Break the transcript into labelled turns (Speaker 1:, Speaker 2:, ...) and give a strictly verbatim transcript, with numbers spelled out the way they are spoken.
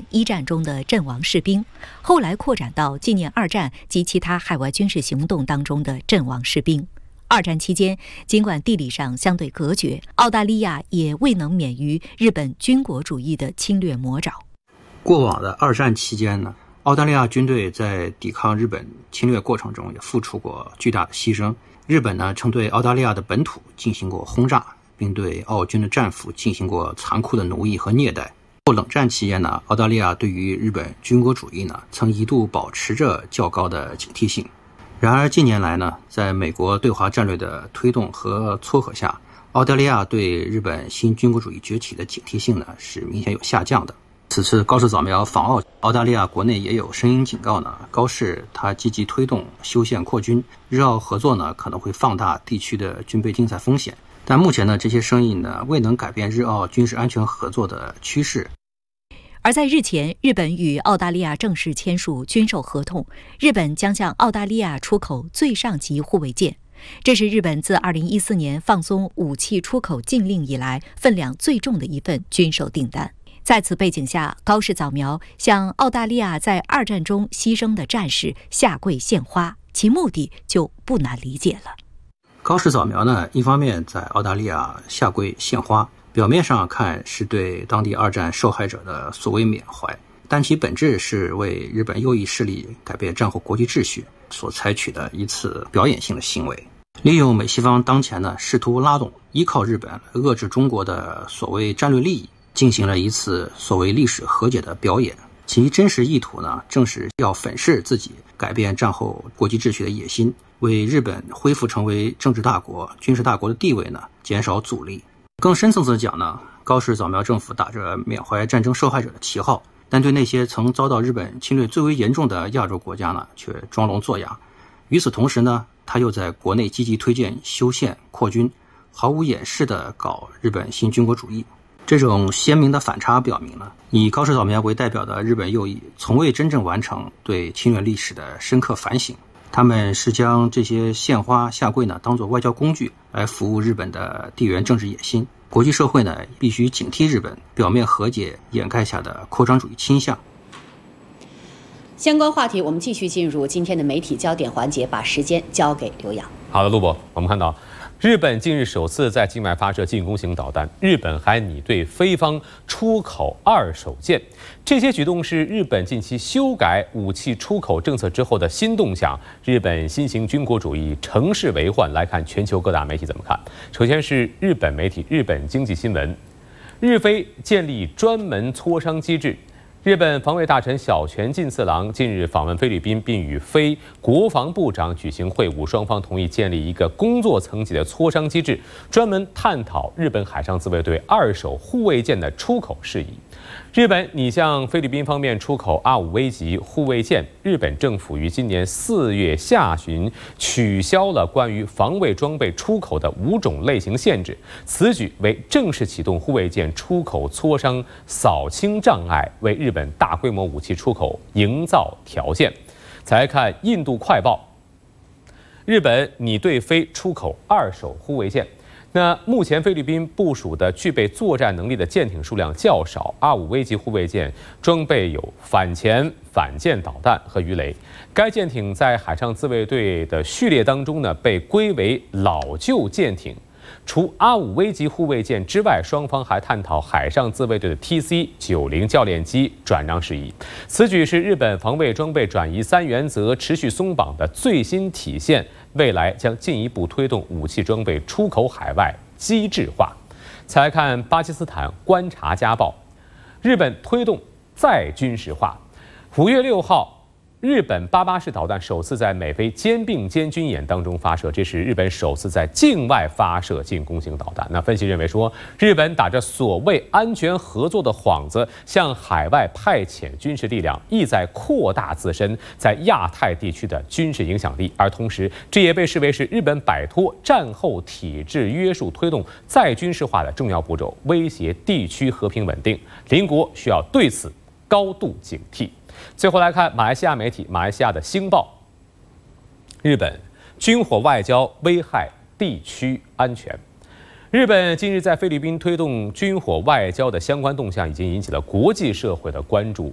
Speaker 1: 念一战中的阵亡士兵，后来扩展到纪念二战及其他海外军事行动当中的阵亡士兵。二战期间，尽管地理上相对隔绝，澳大利亚也未能免于日本军国主义的侵略魔爪。
Speaker 2: 过往的二战期间呢，澳大利亚军队在抵抗日本侵略过程中也付出过巨大的牺牲。日本呢，曾对澳大利亚的本土进行过轰炸，并对澳军的战俘进行过残酷的奴役和虐待。后冷战期间呢，澳大利亚对于日本军国主义呢，曾一度保持着较高的警惕性。然而近年来呢，在美国对华战略的推动和撮合下，澳大利亚对日本新军国主义崛起的警惕性呢，是明显有下降的。此次高市早苗访澳，澳大利亚国内也有声音警告呢，高市他积极推动修宪扩军，日澳合作呢可能会放大地区的军备竞赛风险。但目前呢，这些声音呢未能改变日澳军事安全合作的趋势。
Speaker 1: 而在日前，日本与澳大利亚正式签署军售合同，日本将向澳大利亚出口最上级护卫舰，这是日本自二零一四年放松武器出口禁令以来分量最重的一份军售订单。在此背景下，高市早苗向澳大利亚在二战中牺牲的战士下跪献花，其目的就不难理解了。
Speaker 2: 高市早苗呢，一方面在澳大利亚下跪献花，表面上看是对当地二战受害者的所谓缅怀，但其本质是为日本右翼势力改变战后国际秩序所采取的一次表演性的行为，利用美西方当前呢试图拉动依靠日本遏制中国的所谓战略利益，进行了一次所谓历史和解的表演。其真实意图呢，正是要粉饰自己改变战后国际秩序的野心，为日本恢复成为政治大国、军事大国的地位呢减少阻力。更深层次讲呢，高市早苗政府打着缅怀战争受害者的旗号，但对那些曾遭到日本侵略最为严重的亚洲国家呢，却装聋作哑。与此同时呢，他又在国内积极推荐修宪扩军，毫无掩饰地搞日本新军国主义。这种鲜明的反差表明了，以高市早苗为代表的日本右翼从未真正完成对侵略历史的深刻反省，他们是将这些献花下跪呢当作外交工具来服务日本的地缘政治野心。国际社会呢必须警惕日本表面和解掩盖下的扩张主义倾向。
Speaker 3: 相关话题我们继续进入今天的媒体焦点环节，把时间交给刘洋。
Speaker 4: 好的，陆博，我们看到日本近日首次在境外发射进攻型导弹，日本还拟对菲方出口二手舰。这些举动是日本近期修改武器出口政策之后的新动向。日本新型军国主义乘势为患，来看全球各大媒体怎么看。首先是日本媒体日本经济新闻，日菲建立专门磋商机制。日本防卫大臣小泉进次郎近日访问菲律宾，并与菲国防部长举行会晤，双方同意建立一个工作层级的磋商机制，专门探讨日本海上自卫队二手护卫舰的出口事宜。日本拟向菲律宾方面出口阿五威级护卫舰，日本政府于今年四月下旬取消了关于防卫装备出口的五种类型限制，此举为正式启动护卫舰出口磋商扫清障碍，为日本大规模武器出口营造条件。再来看印度快报，日本拟对菲出口二手护卫舰。那目前菲律宾部署的具备作战能力的舰艇数量较少，阿五威级护卫舰装备有反潜、反舰导弹和鱼雷。该舰艇在海上自卫队的序列当中呢，被归为老旧舰艇。除阿五威级护卫舰之外，双方还探讨海上自卫队的 T C 九十教练机转让事宜。此举是日本防卫装备转移三原则持续松绑的最新体现，未来将进一步推动武器装备出口海外机制化。再来看巴基斯坦观察家报，日本推动再军事化。五月六号。日本八八式导弹首次在美菲肩并肩军演当中发射，这是日本首次在境外发射进攻型导弹。那分析认为说，日本打着所谓安全合作的幌子，向海外派遣军事力量，意在扩大自身在亚太地区的军事影响力。而同时，这也被视为是日本摆脱战后体制约束、推动再军事化的重要步骤，威胁地区和平稳定。邻国需要对此高度警惕。最后来看马来西亚媒体，马来西亚的《星报》，日本军火外交危害地区安全。日本近日在菲律宾推动军火外交的相关动向，已经引起了国际社会的关注。